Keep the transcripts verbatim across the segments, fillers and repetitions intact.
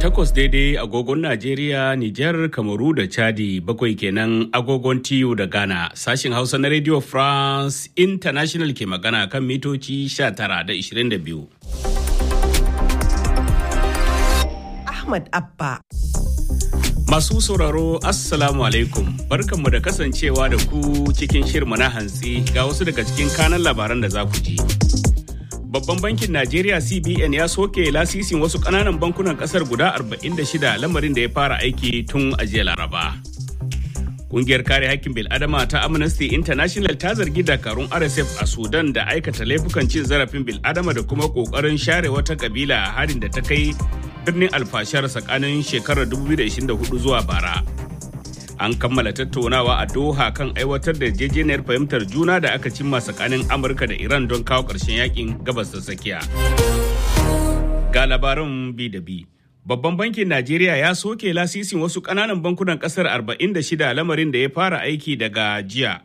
takwas daidai agogon Najeriya, Nijar, Kamaru da Chadi, bakwai kenan agogon T U da Ghana. Sashin Hausa na Radio France International ke magana kan mitoci sha tara da ishirin da biyu. Ahmad Abba. Masu sauraro, Assalamu alaikum. Barkanmu da kasancewa da ku cikin shirma na hantsi ga wasu daga cikin kanan labaran da za ku ji. Babban bankin Najeriya C B N ya soke lasisin wasu ƙananan bankunan ƙasar guda arba'in da shida, lamarin da ya fara aiki tun a jiya Laraba. Ƙungiyar kare haƙƙin bil'adama ta Amnesty International ta zargi dakarun R S F a Sudan da aikata laifukan cin zarafin bil'adama da kuma ƙoƙarin share wata ƙabila a harin da ta kai birnin alfashar tsakanin shekarar dubu biyu da ishirin da hudu zuwa bara. An kammala tattaunawa a Doha kan aiwatar da yarjejeniyar fahimtar juna da aka cimma tsakanin Amurka da Iran don kawo ƙarshen yakin gabas da tsakiya. Ga labaran bi da bi. Babban bankin Najeriya ya soke lasisin wasu ƙananan bankunan ƙasar arba'in da shida, lamarin da ya fara aiki daga jiya.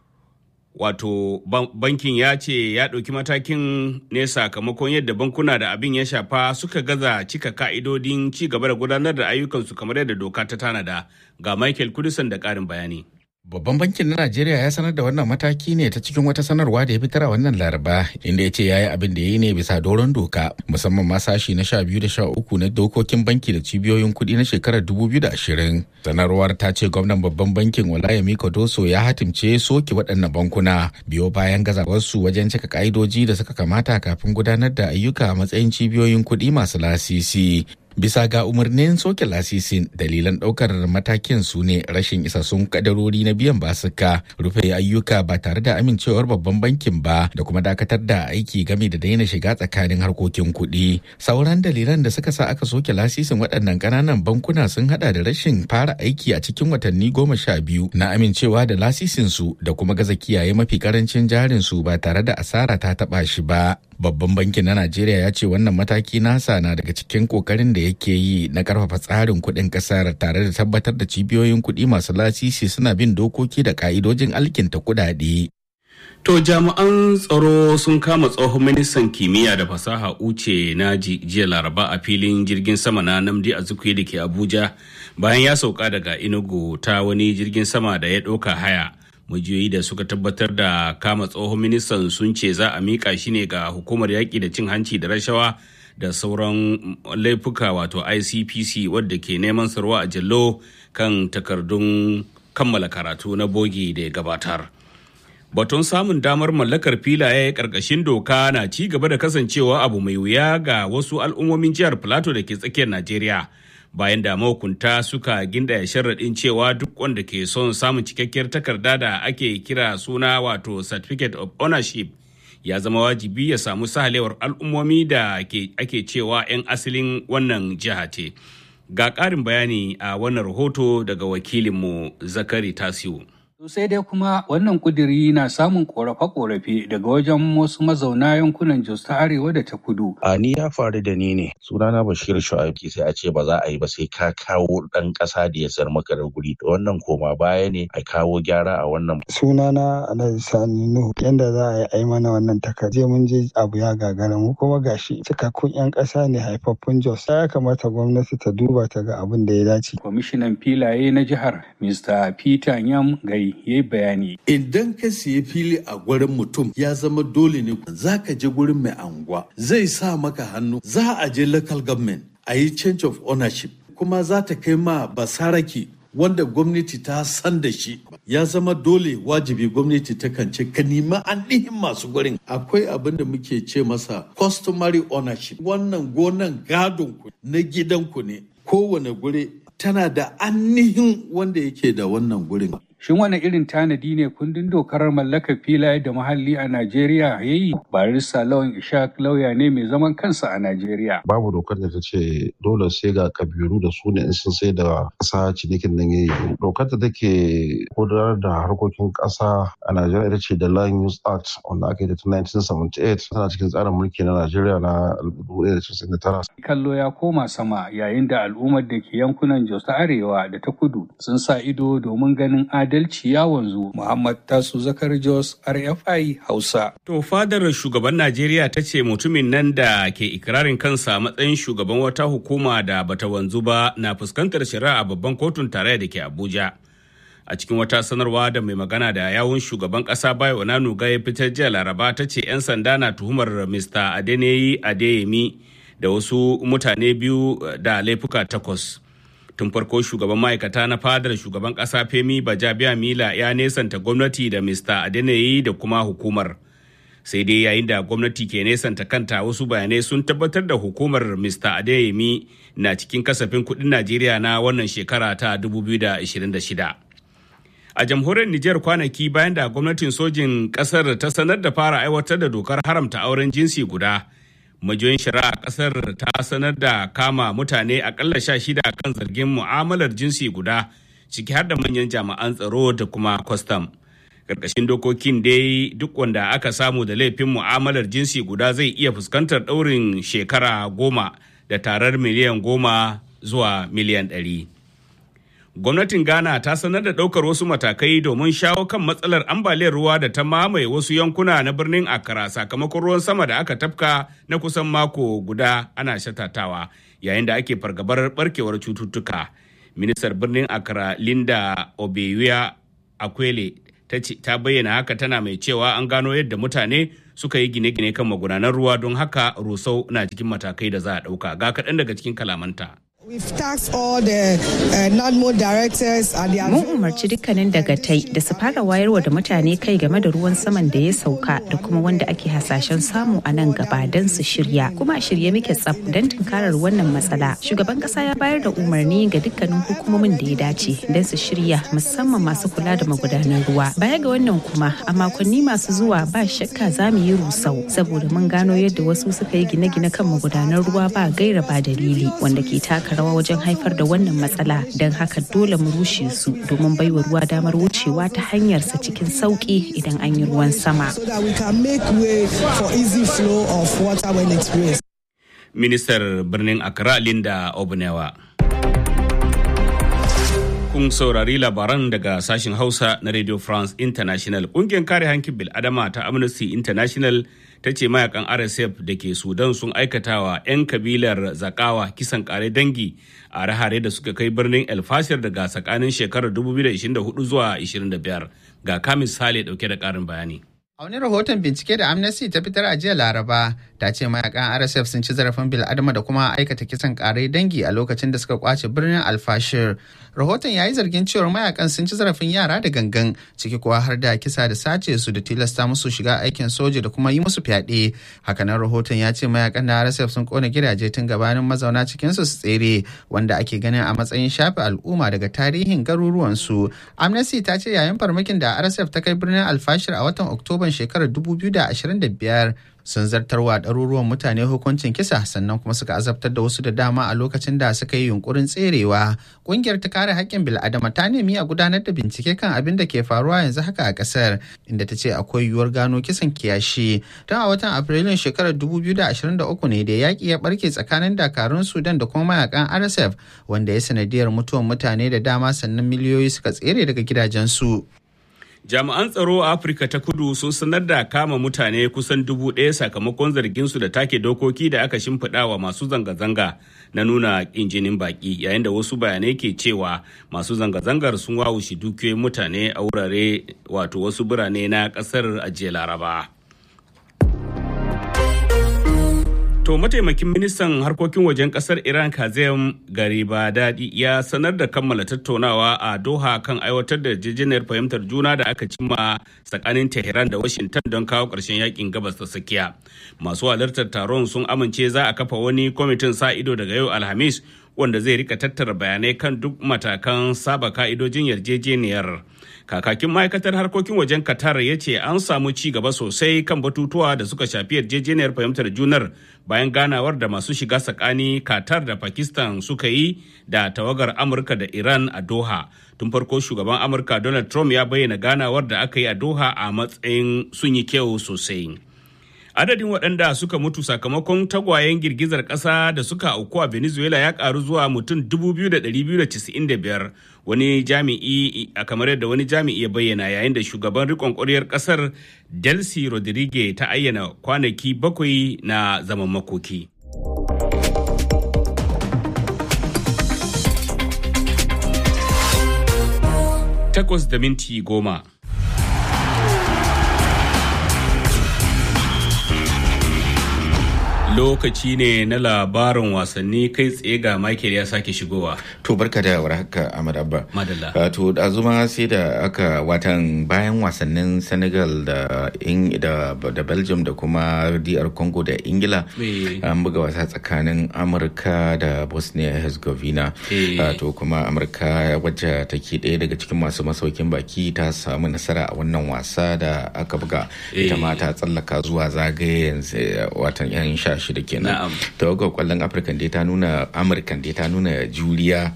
Wato bankin ya ce ya ɗauki matakin ne sakamakon yadda bankuna da abin ya shafa suka gaza cika ka'idodin ci gaba da gudanar da ayyukansu kamar yadda doka ta tanada. Ga Michael Kudisan da ƙarin bayani. Babban bankin na Najeriya ya sanar da wannan mataki ne ta cikin wata sanarwa da ya fitar a wannan Laraba, inda ya ce ya yi abin da ya yi ne bisa doron doka, musamman ma sashi na sha biyu da sha uku na dokokin banki da cibiyoyin kuɗi na shekarar dubu biyu da ashirin. Sanarwar ta ce gwamnan babban bankin Olayemi Kodoso ya hatimce soke waɗannan bankuna biyo bayan gazawarsu wajen cika ka'idoji da suka kamata kafin gudanar da ayyuka a matsayin cibiyoyin kuɗi masu lasisi. Bisa ga umarnin soke lasisin, dalilan ɗaukar matakin su ne rashin isassun kadarori na biyan basuka, rufe ayyuka ba tare da amincewar babban bankin ba, da kuma dakatar da aiki game da daina shiga tsakanin harkokin kuɗi. Sauran dalilan da suka sa aka soke lasisin waɗannan ƙananan bankuna sun haɗa da rashin fara aiki a cikin watanni goma sha biyu na amincewa da lasisin su, da kuma gaza kiyaye mafi ƙarancin jarin su ba tare da asara ta taɓa shi ba. Babban bankin na Najeriya ya ce wannan mataki nasa na daga cikin kokarin da yake yi na karfafa tsarin kuɗin ƙasar tare da tabbatar da cibiyoyin kuɗi masu lasisi suna bin dokoki da ka'idojin alkinta kuɗaɗe. To jami'an tsaro sun kama tsohon ministan kimiyya da fasaha Uche Naji jiya Laraba a filin jirgin sama na Nnamdi Azikiwe da ke Abuja bayan ya sauka daga Enugu ta wani jirgin sama da ya ɗauka haya. Majiyoyi da suka tabbatar da kama tsohon ministan sun ce za a miƙa shi ne ga hukumar yaƙi da cin hanci da rashawa da sauran laifuka wato I C P C wadda ke neman sarwa a jallo kan takardun kammala karatu na bogi da ya gabatar. Batun samun damar mallakar filaye ƙarƙashin doka na ci gaba da kasancewa abu mai wuya ga wasu al'ummomin jihar Plateau da ke tsakiyar Najeriya. Bayan da mahukunta suka gindaya sharaɗin cewa duk wanda ke son samun cikakkiyar takarda da ake kira suna wato certificate of ownership ya zama wajibi ya samu sahalewar al'ummomi da ake cewa 'yan asalin wannan jiha ce. Ga ƙarin bayani a wannan rahoto daga wakilinmu Zakari Tasiu. Sai dai kuma wannan kuduri na samun korafe-korafe daga wajen wasu mazauna yankunan Jos ta Arewa da ta Kudu. A ni ya faru da ni ne. Sunana Bashir Shu'aibu, sai a ce ba za a yi ba sai ka kawo ɗan ƙasa da ya sayar maka da guri. Wannan koma baya ne a kawo gyara a wannan. Sunana Alhaji Sani Nuhu. Yanda za a yi mana wannan takarda mun je abu ya gagara mu kuma gashi cikakkun 'yan ƙasa ne haifaffun Jos. Ya kamata gwamnati ta duba ta ga abin da ya dace. Kwamishinan filaye na jihar Mister Peter Nyam Gai ya yi bayani. Idan ka siya fili a gurin mutum ya zama dole ne za ka je gurin mai anguwa zai sa maka hannu, za a je local government a yi change of ownership kuma za ta kai ma basaraki wanda gwamnati ta san da shi. Ya zama dole wajibi gwamnati ta kance ka nima ainihin masu gurin. Akwai abin da muke ce masa customary ownership. Wannan gonan gadon ku na gidan ku ne. Kowane guri tana da ainihin wanda yake da wannan gurin. Shin wani irin tanadi ne kundin dokar mallakar filaye da muhalli a Najeriya ya yi? Barista Lawan Ishaq lauya ne mai zaman kansa a Najeriya. Babu dokar da ta ce dole sai ga kabiru da su ne in sun sai da ƙasa cinikin nan ya yi. Dokar da take gudanar da harkokin ƙasa a Najeriya ita ce da Land Use Act wanda aka yi da nineteen seventy-eight, tana cikin tsarin mulki na Najeriya na dubu ɗaya da casa'in da tara. Kallo ya koma sama yayin da al'ummar da ke yankunan Jos ta Arewa da ta Kudu sun sa ido domin ganin adalci adalci ya wanzu. Muhammad Tasu Zakar Jos, R F I Hausa. To fadar shugaban Najeriya ta ce mutumin nan da ke ikirarin kansa matsayin shugaban wata hukuma da bata wanzu ba na fuskantar shari'a a babban kotun tarayya da ke Abuja. A cikin wata sanarwa da mai magana da yawun shugaban kasa Bayo Onanuga ya fitar jiya Laraba ta ce 'yan sanda na tuhumar Mister Adeneyi Adeyemi da wasu mutane biyu da laifuka takwas. Tun farko shugaban ma'aikata na fadar shugaban kasa Femi Bajabiamila ya nesanta gwamnati da Mister Adeneyi da kuma hukumar. Sai dai yayin da gwamnati ke nesanta kanta, wasu bayanai sun tabbatar da hukumar Mister Adeyemi na cikin kasafin kuɗin Najeriya na wannan shekara ta dubu biyu da ashirin da shida. A jamhuriyar Nijar kwanaki bayan da gwamnatin sojin kasar ta sanar da fara aiwatar da dokar haramta auren jinsi guda, majiyoyin shari'a kasar ta sanar da kama mutane akalla sha shida kan zargin mu'amalar jinsi guda, ciki har da manyan jami'an tsaro da kuma kwastam. Karkashin dokokin dai duk wanda aka samu da laifin mu'amalar jinsi guda zai iya fuskantar ɗaurin shekara goma da tarar miliyan goma zuwa miliyan ɗari. Gwamnatin Ghana ta sanar da ɗaukar wasu matakai domin shawo kan matsalar ambaliyar ruwa da ta mamaye wasu yankuna na birnin Accra sakamakon ruwan sama da aka tafka na kusan mako guda ana shatatawa yayin da ake fargabar barkewar cututtuka. Ministar birnin Accra Linda Obeya Akwele ta bayyana haka, tana mai cewa an gano yadda mutane suka yi gine-gine kan magudanan ruwa, don haka rusau na cikin matakai da za a ɗauka. Ga kaɗan daga cikin kalamanta. We've tasked all the uh, NADMO directors and the Mun umarci dukkanin dagatai da su fara wayarwa da mutane kai game da ruwan saman da ya sauka da kuma wanda ake hasashen samu a nan gaba don su shirya. Kuma a shirye muke tsaf don tunkarar wannan matsala. Shugaban kasa ya bayar da umarni ga dukkanin hukumomin da ya dace don su shirya, musamman masu kula da magudanan ruwa. Baya ga wannan kuma a makonni masu zuwa ba shakka za mu yi rusau saboda mun gano yadda wasu suka yi gine-gine kan magudanan ruwa ba gaira ba dalili wanda ke taka rawa wajen haifar da wannan matsala, don haka dole mu rushe su domin baiwa ruwa damar wucewa ta hanyarsa cikin sauki idan an yi ruwan sama. Ministar birnin Accra Linda Obunewa. Kun saurari labaran daga sashen Hausa na Radio France International. Ƙungiyar kare hankin bil'adama ta Amnesty International ta ce mayakan R S F da ke Sudan sun aikatawa 'yan kabilar Zakawa kisan kare dangi a rahare da suka kai birnin El Fasher daga tsakanin shekarar dubu biyu da ashirin da hudu zuwa ashirin da biyar. Ga Kamis Sale dauke da karin bayani. A wani rahoton bincike da Amnesty ta fitar a jiya Laraba, ta ce mayakan R S F sun ci zarafin bil'adama da kuma aikata kisan kare dangi a lokacin da suka kwace birnin Al-Fashir. Rahoton ya yi zargin cewar mayakan sun ci zarafin yara da gangan, ciki kuwa har da kisa da sace su da tilasta musu shiga aikin soja da kuma yi musu fyaɗe. Hakanan rahoton ya ce mayakan na R S F sun kona gidaje tun gabanin mazauna cikinsu su tsere, wanda ake ganin a matsayin shafe al'umma daga tarihin garuruwansu. Amnesty ta ce yayin farmakin da R S F ta kai birnin Al-Fashir a watan Oktoba shekarar dubu biyu da ashirin da biyar sun zartarwa ɗaruruwan mutane hukuncin kisa, sannan kuma suka azabtar da wasu da dama a lokacin da suka yi yunkurin tserewa. Ƙungiyar ta kare haƙƙin bil'adama ta nemi a gudanar da bincike kan abin da ke faruwa yanzu haka a ƙasar, inda ta ce akwai yiwuwar gano kisan kiyashi. Tun a watan Afrilun shekarar dubu biyu da ashirin da uku ne da yaƙi ya ɓarke tsakanin dakarun Sudan da kuma mayakan R S F, wanda ya sanadiyar mutuwar mutane da dama, sannan miliyoyi suka tsere daga gidajensu. Jami'an tsaro a Afirka ta Kudu sun sanar da kama mutane kusan dubu ɗaya sakamakon zarginsu da take dokoki da aka shimfiɗa wa masu zanga-zanga na nuna ƙin jinin baƙi, yayin da wasu bayanai ke cewa masu zanga-zangar sun wawushe dukiyoyin mutane a wurare wato wasu birane na ƙasar a jiya Laraba. To mataimakin ministan harkokin wajen kasar Iran Kazem Garibadadi ya sanar da kammala tattaunawa a Doha kan aiwatar da yarjejeniyar fahimtar juna da aka cimma tsakanin Tehran da Washington don kawo ƙarshen yakin gabas ta tsakiya. Masu halartar taron sun amince za a kafa wani kwamitin sa ido daga yau Alhamis wanda zai rika tattara bayanai kan duk matakan saba ka'idojin yarjejeniyar. Kakakin ma'aikatar harkokin wajen Qatar ya ce an samu ci gaba sosai kan batutuwa da suka shafi yarjejeniyar fahimtar junar bayan ganawar da masu shiga tsakani Qatar da Pakistan suka yi da tawagar Amurka da Iran a Doha. Tun farko shugaban Amurka Donald Trump ya bayyana ganawar da aka yi a Doha a matsayin sun yi kyau sosai. Adadin waɗanda suka mutu sakamakon tagwayen girgizar ƙasa da suka auku a Venezuela ya ƙaru zuwa mutum dubu biyu da ɗari biyu da casa'in da biyar. Wani jami'i a kamar yadda wani jami'i ya bayyana, yayin da shugaban riƙon ƙwaryar ƙasar Delcy Rodriguez ta ayyana kwanaki bakwai na zaman makoki. Takwas da minti goma. Lokaci ne na labarin wasanni, kai tsaye ga Michael ya sake shigowa. To barka da warhaka Ahmad Abba. Madalla. To da zuma sai da aka watan bayan wasannin Senegal da da, da Belgium da kuma D R Congo da Ingila an buga wasa tsakanin Amurka da Bosnia Herzegovina. To kuma Amurka wacce take ɗaya daga cikin masu masaukin baki ta samu nasara a wannan wasa da aka buga. Ita ma ta tsallaka zuwa zagayen watan yan sha shida kenan. Tawagar kwallon Afirka dai ta nuna Amurka dai ta nuna juriya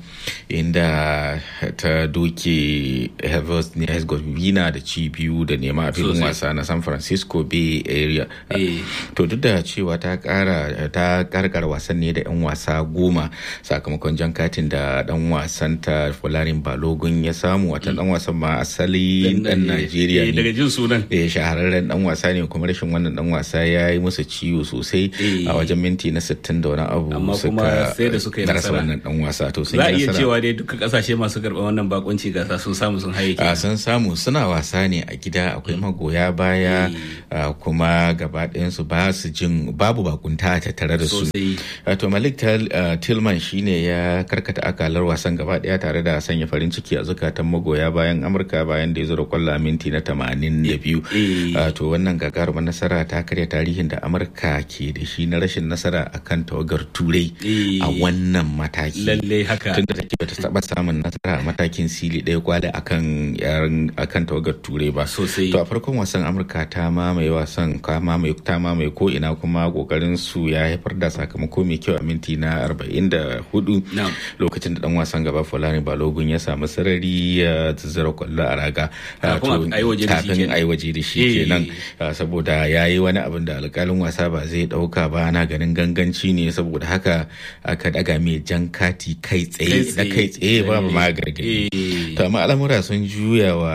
inda ta doke Herzegovina da ci biyu da nema a filin wasa na San Francisco Bay Area. To duk da cewa ta kara ta karkar wasan ne da yan wasa goma sakamakon jan katin da dan wasan ta Folarin Balogun ya samu, watan dan wasan ma asali dan Najeriya ne. Daga jin sunan. Eh shahararren dan wasa ne, kuma rashin wannan dan wasa ya yi musu ciwo sosai a wajen minti na sittin da wani abu. Amma kuma sai da suka yi nasara wannan dan wasa. To sun za a yi iya nasara. cewa dai duka kasashe masu karɓar wannan bakunci gasa sun samu sun haye a sun samu suna wasa ne a gida, akwai magoya baya kuma gaba ɗayansu ba su jin babu bakunta ta tare da su. To Malik Tillman shine ya karkata akalar wasan gaba ɗaya tare da sanya farin ciki a zukatan magoya bayan Amurka bayan da ya zura kwallo a minti na tamanin da biyu. To wannan gagarumar nasara ta karya tarihin da Amurka ke da shi na rashin nasara akan tawagar Turai a wannan mataki. Lalle haka. Tunda take bata taba samun nasara a matakin sili ɗaya kwale akan yaran akan tawagar Turai ba. Sosai. To a farkon wasan Amurka ta mamaye wasan ka mamaye ta mamaye ko ina, kuma kokarin su ya haifar da sakamako mai kyau a minti na arba'in da hudu lokacin da dan wasan gaba Folarin Balogun ya samu sarari ya zura kwallo a raga kafin ai waje da shi kenan, saboda yayi wani abin da alƙalin wasa ba zai dauka ba, ana ganin ganganci ne, saboda haka aka daga mai jan kati kai tsaye da kai tsaye babu ma gargadi. To amma al'amura sun juya wa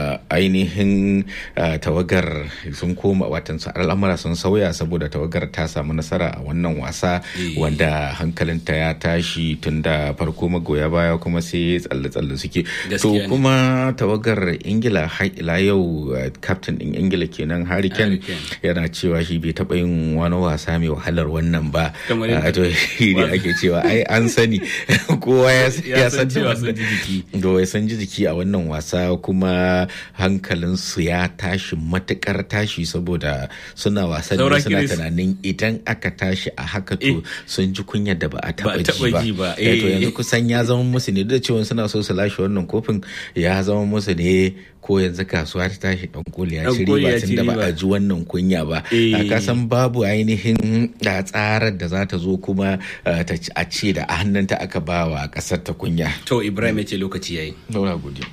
ainihin tawagar sun koma watan su al'amura sun sauya saboda tawagar ta samu nasara a wannan wasa wanda hankalinta ya tashi tun da farko magoya baya kuma sai tsalle-tsalle suke. To kuma tawagar Ingila har ila yau captain din Ingila kenan Harry Kane yana cewa shi bai taɓa yin wani wasa mai wahalar wannan ba. To shi ne ake cewa ai an sani kowa ya san cewa sun ji jiki. Do ya san ji jiki a wannan wasa, kuma hankalinsu ya tashi matukar tashi saboda suna wasan da suna tunanin idan aka tashi a haka to sun ji kunyar da ba a taba ji ba. To yanzu kusan ya zama musu ne, duk da cewa suna so su lashe wannan kofin, ya zama musu ne ko yanzu kasuwa ta tashi dan koli ya ci riba tun da ba a ji wannan kunya ba. Ka san babu ainihin da tsarar da za ta zo kuma ta a ce da a hannunta aka ba wa kasar ta kunya. To Ibrahim ya ce lokaci yayi. Daura godiya.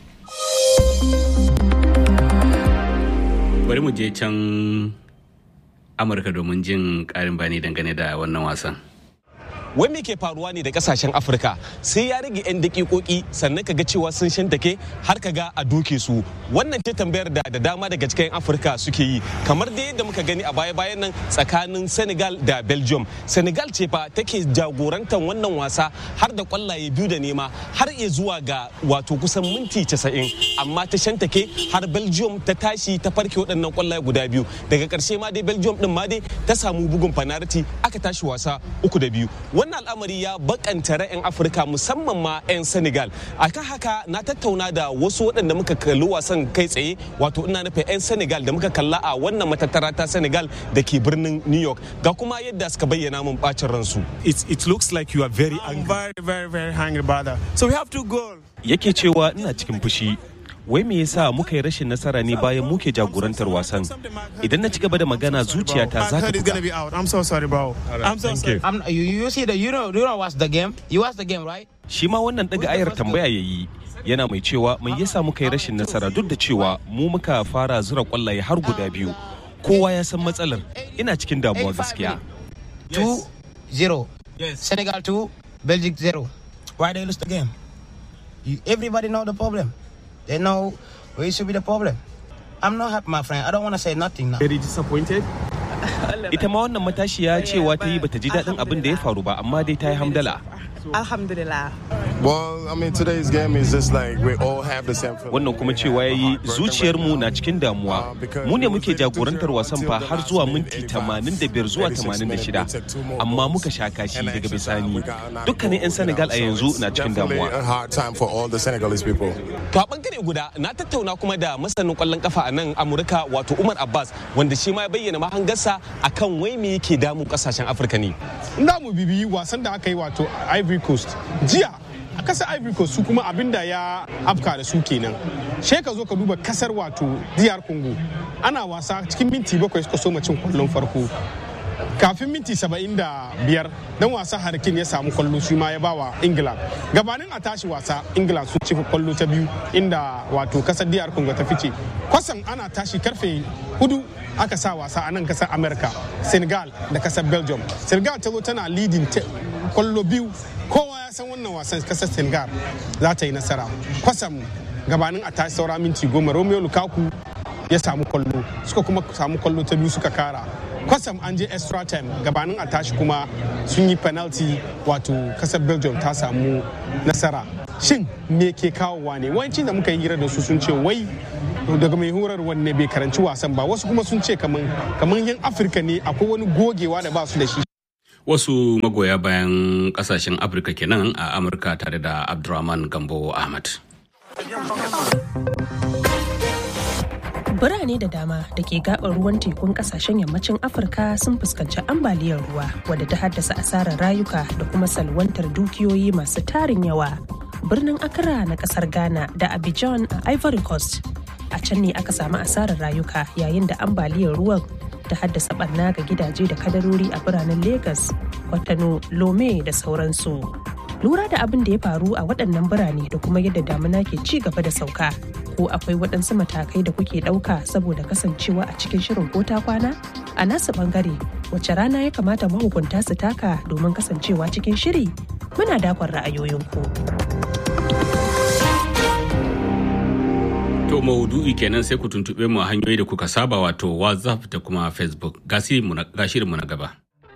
Bari mu je can Amurka domin jin ƙarin bayani dangane da wannan wasan. Wai me ke faruwa ne da kasashen Afirka sai ya rage 'yan dakikoki sannan kaga cewa sun shantake har kaga a doke su. Wannan ce tambayar da da dama daga cikin Afirka suke yi, kamar da yadda muka gani a baya-bayan nan tsakanin Senegal da Belgium. Senegal ce fa take jagorantar wannan wasa har da kwallaye biyu da nema har iya zuwa ga wato kusan minti casa'in, amma ta shantake har Belgium ta tashi ta farke waɗannan kwallaye guda biyu. Daga ƙarshe ma dai Belgium din ma dai ta samu bugun fanariti aka tashi wasa uku da biyu. Wannan al'amari ya bakanta ra'ayin Afirka musamman ma 'yan Senegal. Akan haka na tattauna da wasu waɗanda muka kalli wasan kai tsaye, wato ina nufin 'yan Senegal da muka kalla a wannan matattara ta Senegal da ke birnin New York. Ga kuma yadda suka bayyana mun bacin ransu. It, it looks like you are very angry. I'm very, very, very angry, brother. So we have to go. Yake cewa ina cikin fushi. Wai me yasa muka yi rashin nasara ne bayan muke jagorantar wasan? Idan na ci gaba da magana zuciyata za ta buga. I'm so sorry, bro. I'm so sorry. I'm, you, you see the you know you know watch the game. You watch the game, right? Shi ma wannan daga ayar tambaya yayi. Yana mai cewa mai yasa muka yi rashin nasara duk da cewa mu muka fara zura kwallaye har guda biyu. kowa ya san matsalar. Ina cikin damuwa gaskiya. two zero. Yes. Senegal two, Belgium zero. Why they lose the game? You, everybody know the problem. They know where should be the problem. I'm not happy, my friend. I don't want to say nothing now. Very disappointed. Ita ma wannan matashiya cewa ta yi bata ji daɗin abin da ya faru ba, amma dai ta yi hamdala. Alhamdulillah. Well, I mean, today's game is just like we all have the same feeling. Wannan kuma cewa yayi zuciyarmu na cikin damuwa. Mu ne muke jagorantar wasan fa har zuwa minti tamanin da biyar zuwa tamanin da shida. Amma muka sha kashi daga bisani. Dukkanin 'yan Senegal a yanzu na cikin damuwa. To a bangare guda na tattauna kuma da masanin kwallon kafa a nan Amurka wato Umar Abbas wanda shi ma ya bayyana mahangarsa akan wai me yake damun kasashen Afirka ne. Ina mu bibiyi wasan da aka yi wato Ivory Coast. Jiya a kasar Ivory Coast su kuma abinda ya afka da su kenan. She ka zo ka duba kasar wato D R Congo. Ana wasa cikin minti bakwai suka so cin kwallon farko. Kafin minti saba'in da biyar dan wasa Harkin ya samu kwallo shi ma ya bawa England. Gabanin a tashi wasa England sun ci kwallo ta biyu inda wato kasar D R Congo ta fice. Kwasan ana tashi karfe hudu aka sa wasa a nan kasar America, Senegal da kasar Belgium. Senegal ta zo tana leading kwallo biyu. Kowa ya san wannan wasan kasar Senegal za ta yi nasara. Kwasam gabanin a tashi saura minti goma Romeo Lukaku ya samu kwallo, suka kuma samu kwallo ta biyu suka kara. Kwasam an je extra time gabanin a tashi kuma sun yi penalty wato kasar Belgium ta samu nasara. Shin me ke kawowa ne? Wancin da muka yi hira da su sun ce wai daga mai horarwa ne bai karanci wasan ba, wasu kuma sun ce kaman kaman yan Afirka ne akwai wani gogewa da ba su da shi. Wasu magoya bayan kasashen Afirka kenan a Amurka tare da Abdurrahman Gambo Ahmad. Birane da dama da ke gabar ruwan tekun kasashen yammacin Afirka sun fuskanci ambaliyar ruwa wadda ta haddasa asarar rayuka da kuma salwantar dukiyoyi masu tarin yawa. Birnin Accra na kasar Ghana da Abidjan a Ivory Coast. A can ne aka samu asarar rayuka yayin da ambaliyar ruwan ta haddasa barna ga gidaje da kadarori a biranen Lagos, Kwatano, Lome da sauransu. Lura da abin da ya faru a waɗannan birane da kuma yadda damuna ke ci gaba da sauka, ko akwai waɗansu matakai da kuke ɗauka saboda kasancewa a cikin shirin ko ta kwana? A nasu ɓangare, wace rana ya kamata mahukunta su taka domin kasancewa cikin shiri? Muna dakon ra'ayoyinku. To maudu'i kenan sai ku tuntuɓe mu a hanyoyi da kuka saba wato WhatsApp da kuma Facebook. Ga shirinmu na gaba.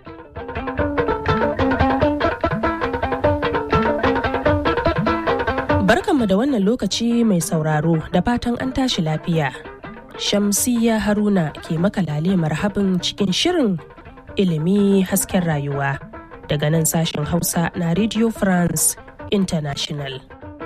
Barkanmu da wannan lokaci mai sauraro da fatan an tashi lafiya. Shamsiyya Haruna ke makalale marhabin cikin shirin ilimi hasken rayuwa daga nan sashen Hausa na Radio France International.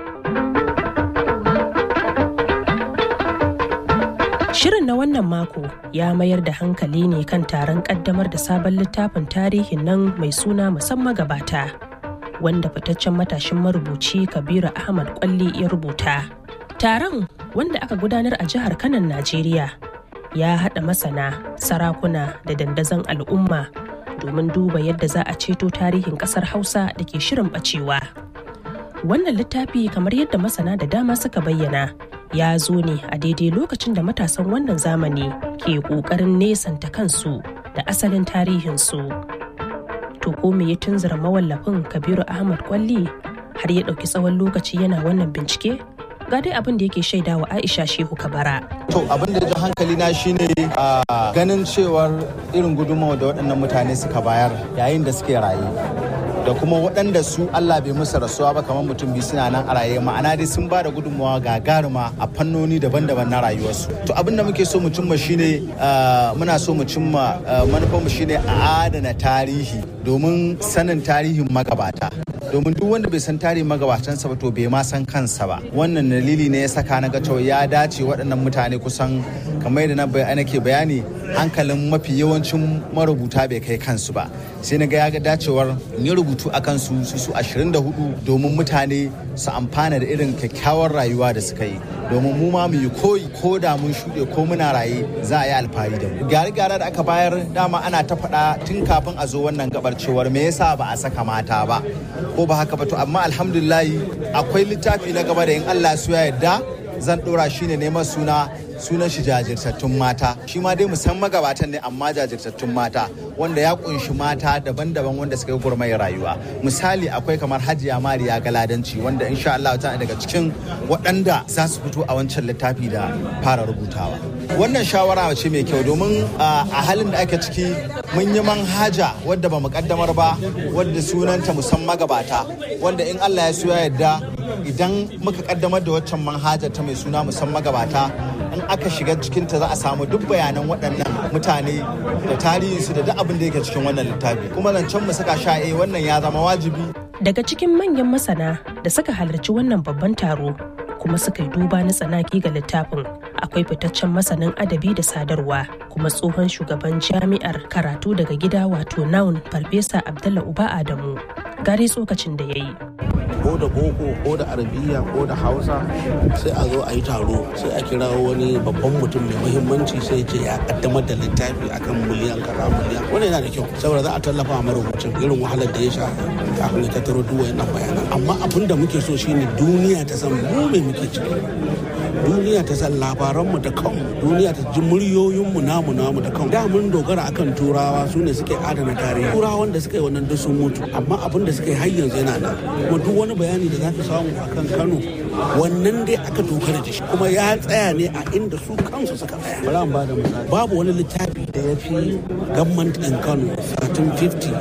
Shirin na wannan mako ya mayar da hankali ne kan taron kaddamar da sabon littafin tarihin nan mai suna musamman gabata, wanda fitaccen matashin marubuci Kabiru Ahmad Kwalli ya rubuta. Taron, wanda aka gudanar a jihar Kanan, Najeriya, ya haɗa masana, sarakuna da dandazon al'umma domin duba yadda za a ceto tarihin ƙasar Hausa da ke shirin ɓacewa. Wannan littafi, kamar yadda masana da dama suka bayyana, ya zo ne a daidai lokacin da matasan wannan zamani ke ƙoƙarin nesanta kansu da asalin tarihinsu. To ko me ya tunzura mawallafin Kabiru Ahmad Kwalli har ya ɗauki tsawon lokaci yana wannan bincike? Ga dai abin da yake shaidawa Aisha Shehu Kabara. To abin da ya hankali na shine a ganin cewar irin gudunmawa da waɗannan mutane suka bayar yayin da suke raye. Da kuma waɗanda su Allah bai musu rasuwa ba kamar mutum biyu suna nan a raye, ma'ana dai sun ba da gudunmawa gagaruma a fannoni daban-daban na rayuwarsu. To abin da muke so mu cimma shine muna so mu cimma manufarmu shine a adana tarihi domin sanin tarihin magabata. Domin duk wanda bai san tarihin magabatansa ba to bai ma san kansa ba. Wannan dalili ne ya saka na ga cewa ya dace waɗannan mutane kusan kamar yadda na nake bayani hankalin mafi yawancin marubuta bai kai kansu ba. Sai na ga ya ga dacewar yi rubutu a kansu su su ashirin da hudu domin mutane su amfana da irin kyakkyawar rayuwa da suka yi. Domin mu ma mu yi koyi ko da mun shuɗe ko muna raye za a yi alfahari da mu. Gyare-gyare da aka bayar dama ana ta faɗa tun kafin a zo wannan gabar cewar me yasa ba a saka mata ba ko ba haka ba, to amma alhamdulillahi akwai littafi na gaba da in Allah su ya yarda zan ɗora shi ne neman suna sunan shi jajirtattun mata. Shi ma dai musamman magabatan ne amma jajirtattun mata wanda ya kunshi mata daban-daban wanda suka yi gurmayar rayuwa. Misali akwai kamar Hajiya Mariya Galadanci wanda insha Allah ta daga cikin waɗanda za su fito a wancan littafi da fara rubutawa. Wannan shawara ce mai kyau domin a halin da ake ciki mun yi manhaja wadda ba mu kaddamar ba wadda sunanta musamman gabata wanda in Allah ya so ya yarda idan muka kaddamar da waccan manhaja ta mai suna musamman gabata in aka shiga cikinta za a samu duk bayanan waɗannan mutane da tarihinsu da duk abin da yake cikin wannan littafi kuma zancen mu saka sha eh wannan ya zama wajibi. Daga cikin manyan masana da suka halarci wannan babban taro kuma suka yi duba na tsanaki ga littafin akwai fitaccen masanin adabi da sadarwa kuma tsohon shugaban jami'ar karatu daga gida wato naun farfesa Abdullah Uba Adamu gare tsokacin da ya yi. Ko da boko ko da arabiya ko da hausa sai a zo a yi taro sai a kira wani babban mutum mai muhimmanci sai ce ya kaddamar da littafi akan miliyan kaza miliyan wannan yana da kyau saboda za a tallafa wa marubucin irin wahalar da ya sha kafin ya tattaro duk wayannan bayanan amma abin da muke so shine duniya ta san mu me muke ciki duniya ta san labaranmu da kanmu duniya ta ji muryoyinmu namu namu da kanmu da mun dogara akan turawa su ne suke adana tarihi turawan da suka yi wannan duk sun mutu amma abin da suka yi har yanzu yana nan kuma duk wani bayani da zaka samu akan Kano wannan dai aka dogara da shi kuma ya tsaya ne a inda su kansu suka tsaya bari an bada misali babu wani littafi da ya fi government in Kano thirteen fifty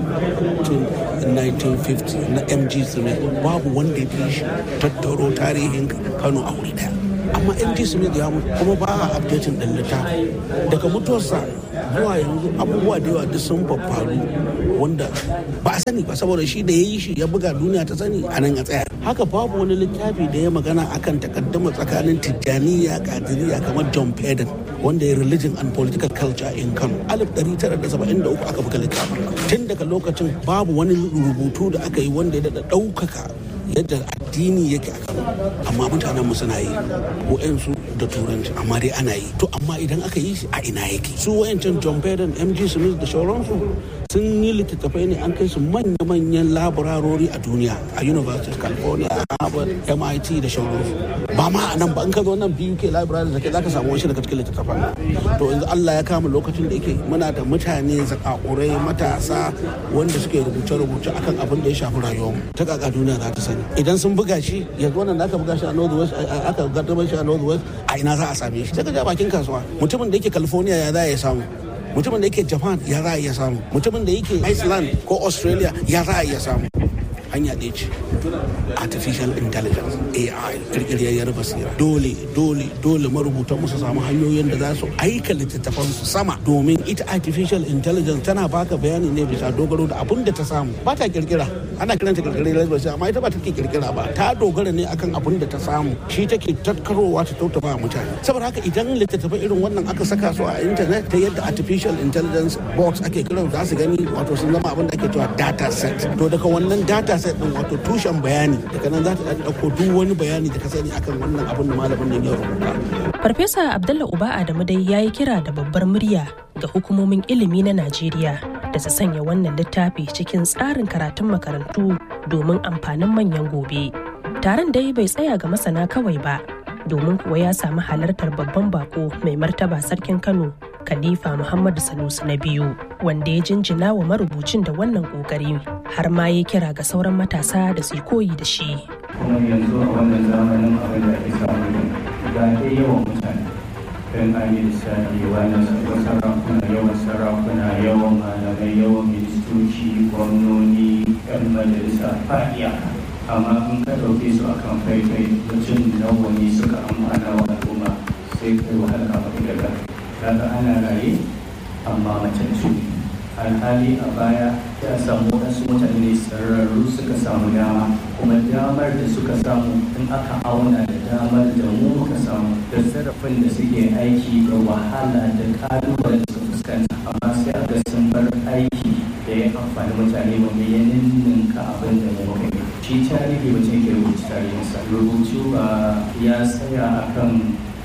to nineteen fifty na M G Smith babu wanda ya fi shi tattaro tarihin Kano a wuri daya amma M G Smith ya mutu kuma ba a updating din littafi daga mutuwarsa zuwa yanzu abubuwa da yawa duk sun faru wanda ba a sani ba saboda shi da ya yi shi ya buga duniya ta sani a nan ya tsaya haka babu wani littafi da ya magana akan takaddama tsakanin tijjaniya kadiriya kamar John Peden wanda ya religion and political culture in Kano alif ɗari tara da saba'in da uku aka buga littafin tun daga lokacin babu wani rubutu da aka yi wanda ya daɗa ɗaukaka yadda addini yake a Kano amma mutanen mu suna yi wa'ansu da turanci amma dai ana yi to amma idan aka yi shi a ina yake su wayancan John Peden M G Smith da sauransu sun yi littattafai ne an kai su manya-manyan labararori a duniya a University of California Harvard M I T da sauransu ba ma a nan ba in ka zo nan B U K library da ke zaka samu wani daga cikin littattafan to yanzu Allah ya kama lokacin da yake muna da mutane zakakurai matasa wanda suke rubuce-rubuce akan abin da ya shafi rayuwarmu ta kaka duniya za ta sani idan sun buga shi yanzu wannan da aka buga shi a North West aka gaddamar shi a North West a ina za a same shi sai ka ja bakin kasuwa mutumin da yake California ya za ya samu mutumin da yake Japan ya za a iya samu mutumin da yake Iceland ko Australia ya za a iya samu hanya ɗaya ce artificial intelligence A I kirkiriyar basira dole dole dole marubutan musu samu hanyoyin da za su aika littattafan su sama domin ita artificial intelligence tana baka bayani ne bisa dogaro da abin da ta samu ba ta kirkira ana kiranta kirkiriyar basira amma ita ba take kirkira ba ta dogara ne akan abin da ta samu shi take tattarowa ta tautaba mutane saboda haka idan littattafai irin wannan aka saka su a internet ta yadda artificial intelligence box ake kiran za su gani wato sun zama abin da ake cewa data set to daga wannan data set din wato tushen bayani daga nan za ta dauko duk wani bayani da ka sani akan wannan abin da malamin nan ya rubuta. Farfesa Abdullah Uba Adamu dai ya yi kira da babbar murya ga hukumomin ilimi na Najeriya da su sanya wannan littafi cikin tsarin karatun makarantu domin amfanin manyan gobe. Taron dai bai tsaya ga masana kawai ba, domin kuwa ya samu halartar babban bako mai martaba sarkin Kano Khalifa Muhammadu Sanusi na biyu wanda ya jinjina wa marubucin da wannan kokari har ma ya kira ga sauran matasa da su koyi da shi. Kuma yanzu a wannan zamanin abin da ake samu ga ke yawan mutane don an yi lissafi wannan sarakuna yawan sarakuna yawan malamai yawan ministoci gwamnoni yan majalisa fa'iya amma in ka ɗauke su akan faifai mutum nawa ne suka amfana wa al'umma sai kai wahala ka faɗi daga kaga ana raye amma matattu alhali a baya ya samu wasu mutane sararru suka samu dama kuma damar da suka samu in aka auna da damar da mu muka samu da zarafin da suke aiki da wahala da kalubalen da suka fuskanta amma sai a ga sun bar aiki da ya amfani mutane ba mai yanin ninka abin da mu muka yi shi tarihi mutum ke rubuta tarihinsa rubutu ba ya tsaya akan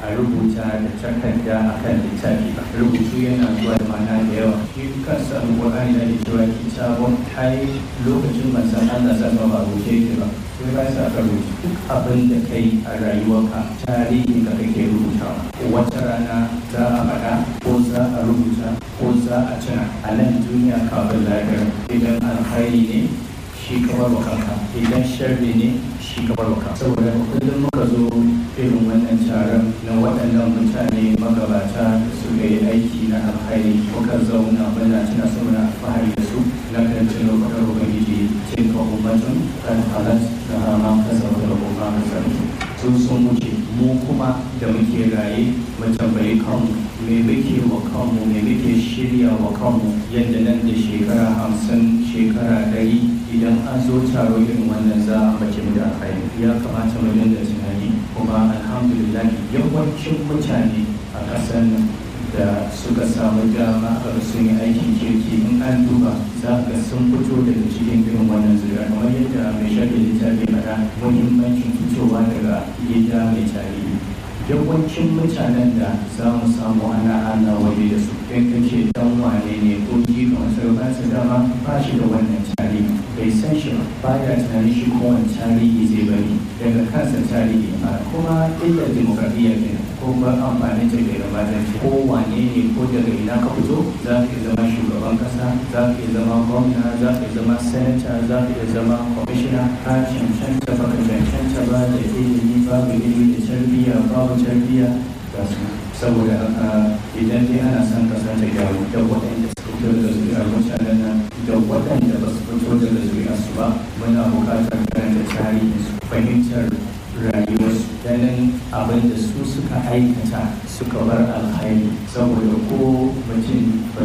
a rubuta da takarda a kan littafi ba. Rubutu yana zuwa da mana da yawa. Shi kansa alƙur'ani da cewa kitabun ai lokacin manzon Allah sallallahu ba rubuce yake ba. Sai ba sa ka rubuta duk abin da kai a rayuwarka tarihi ka kake rubutawa. Wata rana za a faɗa ko za a rubuta ko za a tuna a nan duniya kafin lahira. Idan alkhairi ne shi ka bar wa kanka, idan sharri ne shi ka bar wa kanka. Saboda kullum muka zo irin wannan taron na waɗannan mutane magabata da suka yi aiki na alkhairi muka zauna muna tuna su muna alfahari da su na kan tuno faɗar ubangiji tilka ummatun kan halat da hama kasa da goma kasar su sun wuce mu kuma da muke raye mu tambayi kanmu me muke wa kanmu me muke shirya wa kanmu yadda nan da shekara hamsin shekara ɗari idan an zo taro irin wannan za a bace mu da alkhairi ya kamata mu dinga tunani kuma alhamdulillah yawancin mutane a ƙasar nan da suka samu dama a sun yi aikin kirki in an duba za ga sun fito daga cikin irin wannan zuriya kamar yadda mai shaɗa littafi faɗa muhimmancin fitowa daga gida mai tarihi yawancin mutanen da za mu samu ana ana waje da su in kace dan wane ne ko ji kamar sarrafa su dama ba shi da wannan tarihi bai san shi ba baya tunanin shi kowane tarihi zai bari daga kansa tarihi ba kuma illar demokradiyya ne ko ba amfani da kai gabatar ko wane ne ko daga ina ka fito za ka zama shugaban kasa za ka zama gwamna za ka zama senator za ka zama kwamishina ka cancanta ba ka cancanta ba da ilimi babu ilimi da tarbiyya babu tarbiyya ga su saboda haka idan dai ana son kasa ta gyaru da waɗanda su fito daga zuriyar mutanen nan da waɗanda ba su fito daga zuriyar su ba muna buƙatar karanta tarihin su fahimtar rayuwarsu ganin abin da su suka aikata suka bar alhairi saboda ko mutum ba